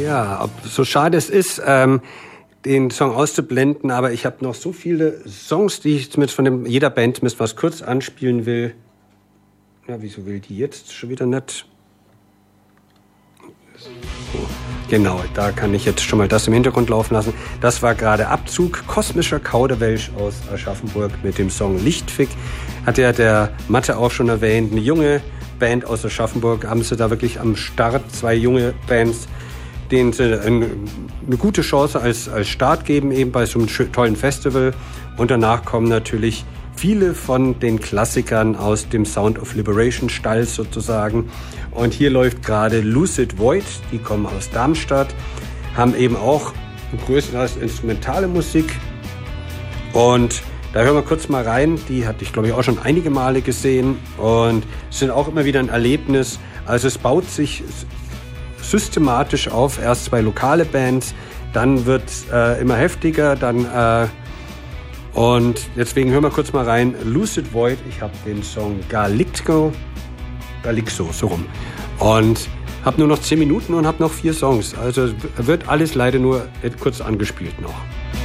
Ja, so schade es ist, den Song auszublenden, aber ich habe noch so viele Songs, die ich zumindest von jeder Band zumindest was kurz anspielen will. Ja, wieso will die jetzt schon wieder nicht? So, genau, da kann ich jetzt schon mal das im Hintergrund laufen lassen. Das war gerade Abzug, kosmischer Kauderwelsch aus Aschaffenburg mit dem Song Lichtfick. Hat ja der Mathe auch schon erwähnt, eine junge Band aus Aschaffenburg, haben sie da wirklich am Start, 2 junge Bands, denen sie eine gute Chance als Start geben, eben bei so einem tollen Festival. Und danach kommen natürlich viele von den Klassikern aus dem Sound of Liberation Stall sozusagen. Und hier läuft gerade Lucid Void, die kommen aus Darmstadt, haben eben auch größtenteils instrumentale Musik. Und da hören wir kurz mal rein, die hatte ich glaube ich auch schon einige Male gesehen und sind auch immer wieder ein Erlebnis. Also es baut sich systematisch auf, erst 2 lokale Bands, dann wird immer heftiger, und deswegen hören wir kurz mal rein. Lucid Void, ich habe den Song Galixo, so rum. Und habe nur noch 10 Minuten und habe noch 4 Songs. Also wird alles leider nur kurz angespielt noch.